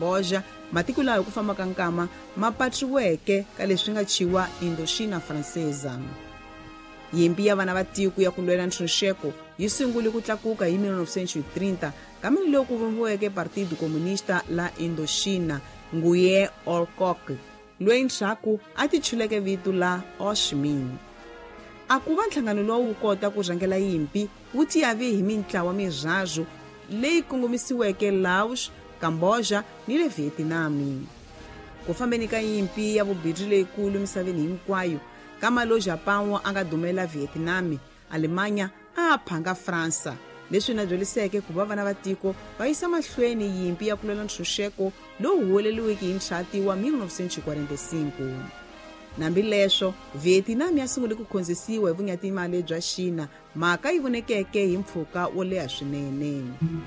Camboja, matiko lawa hi ku famba ka nkama ma patriweke ka leswi nga chiwa Indochina Francesa. Yimpi ya vana va tiko ya ku lwela ntshunxeko yi sungule ku tlakuka hi 1930 kambe loko ku vumbiweke Partido Comunista la Indochina Nguyen Ol Kok, loyi ntshaku a ti chuleke vito la Ho Chi Minh. A ku va nhlangano lowu wu kota ku rhangela yimpi wu tiyavi hi mintlawa mizhazu leyi kongomisiweke Laos, Camboja ni le Vietnam. Ku fambeni ka yimpi ya vubidyi leyikulu misaveni hinkwayo, kama lo Japão a nga dumela Vietnam, Alemanya a phanga Fransa, leswi na byeliseke ku va vana va tiko va yisa mahlweni yimpi ya ku lwela ntshunxeko lowu huweleliweke hi nhlati wa 1945. Nambileswo Vietnam ya sungule ku khonzisiwa hi vunyatimali bya Xina, mhaka yi vonekeke hi mpfhuka wo leha swinene.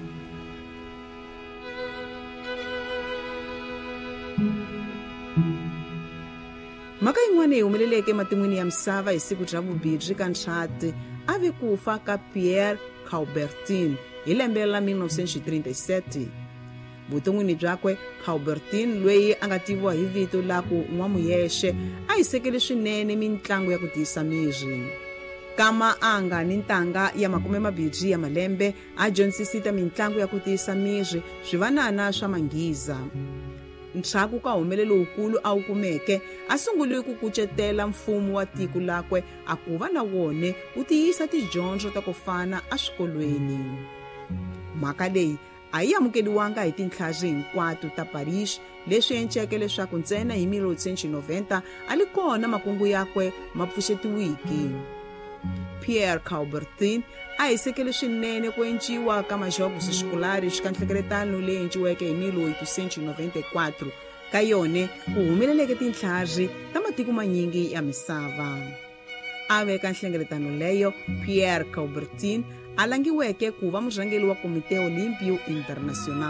Mhaka yin'wana yi humeleleke ematin'wini ya misava hi siku bya vubidyi ka ntlhati a vi kufa ka Pierre Coubertin hi lembe la 1937. Vuton'wini byakwe, Coubertin, loyi a nga tiviwa hi vito la ku N'wamuyexe, a hi sekele swinene mitlangu ya ku tiyisa miri. Kama a nga ni ntanga ya 20 ya malembe, a dyondzisita mitlangu ya ku tiyisa miri swivanana swa manghiza. Ntshaku ka humelelo wukulu a wu kumeke, a sungule ku kucetela mfumo wa tiko lakwe a ku va na wone wu tiyisa tidyondzo ta ku fana a swikolweni. Mhaka leyi a yi amukeliwanga hi tinhlazi hinkwato ta Paris, leswi enceke leswaku ntsena hi 1990 a li kona makungu yakwe ma pfuxetiwiki. Pierre Coubertin a hi sekele swinene ku enciwa ka majobs xikolari xi ka nhlengeletano leyi enciweke hi 1894, ka yone ku humeleleke tinhlazi ta matiko manyingi ya misava. A veka nhlengeletano leyo, Pierre Coubertin a langiweke ku va murhangeri wa Komite Olimpio Internacional.